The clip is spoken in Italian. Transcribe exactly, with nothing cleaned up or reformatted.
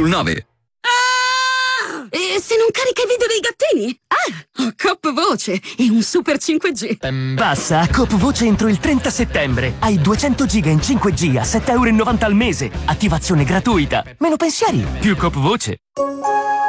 sul nove. Ah! E se non carica i video dei gattini? Ah, ho Coop Voce e un super cinque G. Passa a Coop Voce entro il trenta settembre. Hai duecento giga in cinque G a sette e novanta euro al mese. Attivazione gratuita. Meno pensieri, più Coop Voce.